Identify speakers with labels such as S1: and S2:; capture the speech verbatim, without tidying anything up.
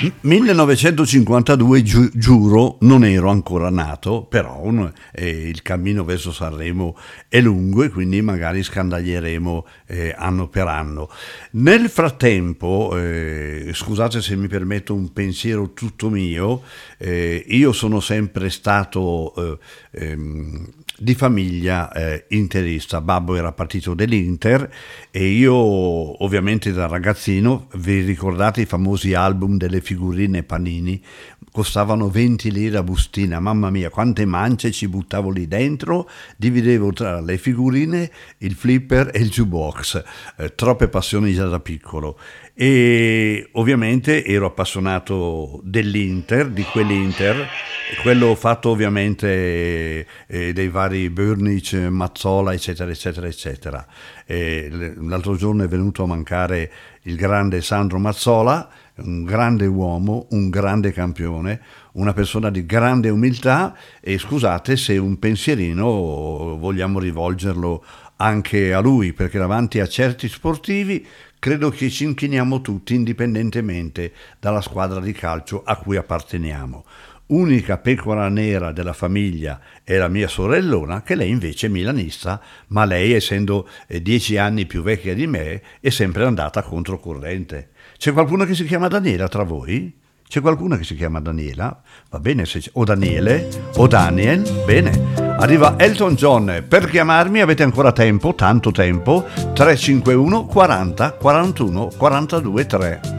S1: millenovecentocinquantadue, giu- giuro, non ero ancora nato, però un- eh, il cammino verso Sanremo è lungo e quindi magari scandaglieremo eh, anno per anno. Nel frattempo, eh, scusate se mi permetto un pensiero tutto mio, eh, io sono sempre stato eh, ehm, di famiglia eh, interista. Babbo era partito dell'Inter e io ovviamente da ragazzino, vi ricordate i famosi album delle figurine Panini? Costavano venti lire a bustina, mamma mia quante mance ci buttavo lì dentro, dividevo tra le figurine, il flipper e il jukebox, eh, troppe passioni già da piccolo. E ovviamente ero appassionato dell'Inter, di quell'Inter, quello fatto ovviamente eh, dei vari Burnic, Mazzola, eccetera, eccetera, eccetera. E l'altro giorno è venuto a mancare il grande Sandro Mazzola, un grande uomo, un grande campione, una persona di grande umiltà e scusate se un pensierino vogliamo rivolgerlo anche a lui, perché davanti a certi sportivi credo che ci inchiniamo tutti indipendentemente dalla squadra di calcio a cui apparteniamo. Unica pecora nera della famiglia è la mia sorellona, che lei invece è milanista, ma lei, essendo eh, dieci anni più vecchia di me, è sempre andata controcorrente. C'è qualcuno che si chiama Daniela tra voi? C'è qualcuno che si chiama Daniela? Va bene, se c'è, o Daniele, o Daniel, bene. Arriva Elton John, per chiamarmi avete ancora tempo, tanto tempo, tre cinque uno quaranta quarantuno quarantadue tre.